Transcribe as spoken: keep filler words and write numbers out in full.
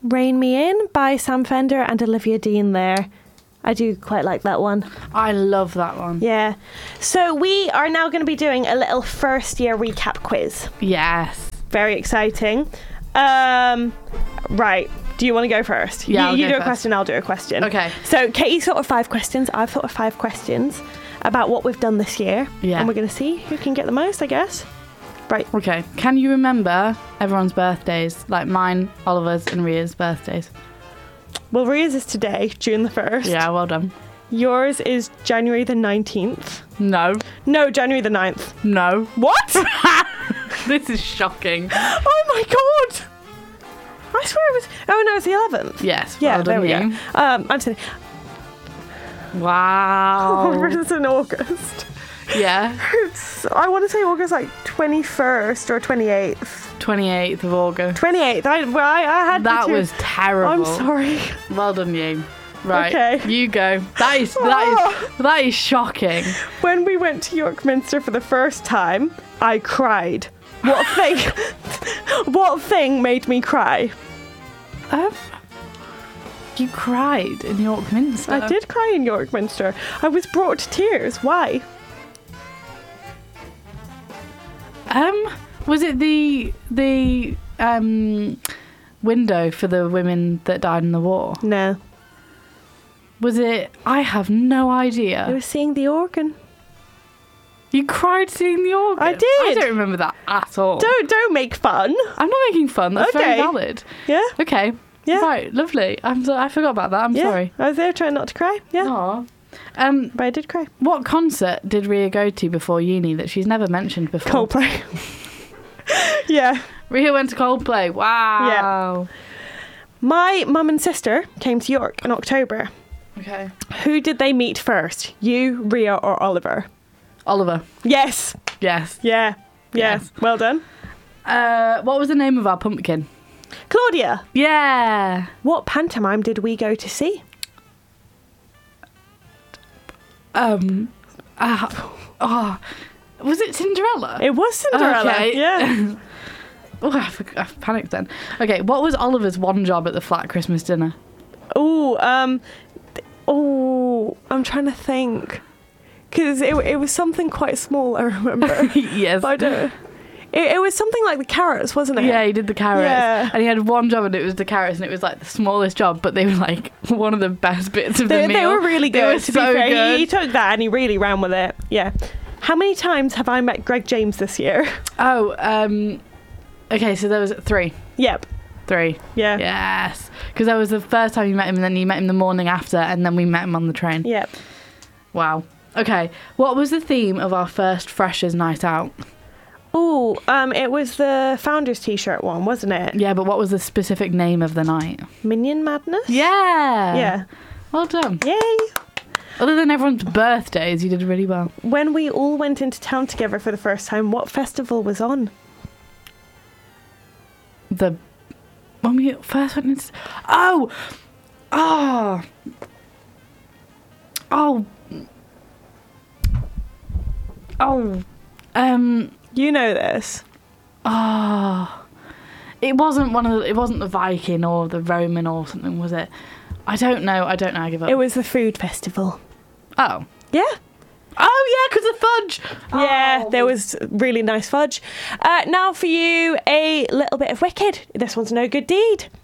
Rain Me In by Sam Fender and Olivia Dean there. I do quite like that one. I love that one. Yeah. So we are now going to be doing a little first year recap quiz. Yes. Very exciting. Um, right. Do you want to go first? Yeah, You, you I'll do go a first. question, I'll do a question. Okay. So Katie thought of five questions. I've thought of five questions about what we've done this year. Yeah. And we're going to see who can get the most, I guess. Right. Okay. Can you remember everyone's birthdays? Like mine, Oliver's, and Ria's birthdays. Well, Ria's is today, June the first. Yeah, well done. Yours is January the nineteenth. No. No, January the ninth. No. What? This is shocking. Oh my god! I swear it was... Oh no, it's the eleventh. Yes. Yeah, well there done we you. go. Um, I'm saying... Wow. It's in August. Yeah. It's, I want to say August like twenty-first or twenty-eighth. twenty-eighth of August. twenty-eighth. I, well, I, I had That to- was terrible. I'm sorry. Well done, you. Right. Okay. You go. That is that is that is shocking. When we went to York Minster for the first time, I cried. What thing? What thing made me cry? Um, you cried in York Minster. I did cry in York Minster. I was brought to tears. Why? Um, was it the the um window for the women that died in the war? No. Was it? I have no idea. I was seeing the organ. You cried seeing the organ. I did. I don't remember that at all. Don't don't make fun. I'm not making fun. That's very Okay. valid. Yeah. Okay. Yeah. Right. Lovely. I'm so, I forgot about that. I'm yeah. sorry. I was there trying not to cry. Yeah. Aw. Um, But I did cry. what concert did Ria go to before uni that she's never mentioned before? Coldplay. Yeah. Ria went to Coldplay. Wow. My mum and sister came to York in October. Okay. Who did they meet first? You, Ria, or Oliver? Oliver. Yes. Yes. Yeah. Yeah. Yes. Well done. Uh, what was the name of our pumpkin? Claudia. Yeah. What pantomime did we go to see? Um. Uh, oh, was it Cinderella? It was Cinderella. Okay. Yeah. Oh, I, forg- I panicked then. Okay, what was Oliver's one job at the flat Christmas dinner? Oh, um, oh, I'm trying to think. Because it, it was something quite small, I remember. Yes. But I don't... It, it was something like the carrots, wasn't it? Yeah, he did the carrots. Yeah. And he had one job and it was the carrots and it was like the smallest job, but they were like one of the best bits of They, the meal. they were really good, They were to so be fair. good. He, he took that and he really ran with it. Yeah. How many times have I met Greg James this year? Oh, um, okay, so there was three. Yep. Three. Yeah. Yes. Because that was the first time you met him and then you met him the morning after and then we met him on the train. Yep. Wow. Okay, what was the theme of our first Freshers' night out? Oh, um, it was the Founders T-shirt one, wasn't it? Yeah, but what was the specific name of the night? Minion Madness? Yeah. Yeah. Well done. Yay! Other than everyone's birthdays, you did really well. When we all went into town together for the first time, what festival was on? The when we first went into oh oh oh oh um You know this. oh it wasn't one of the, it wasn't the Viking or the Roman or something, was it? I don't know. I don't know. I give up. It was the food festival. oh Yeah. oh yeah, because of fudge. Yeah, Oh. there was really nice fudge. Uh, now for you, a little bit of Wicked. This one's No Good Deed.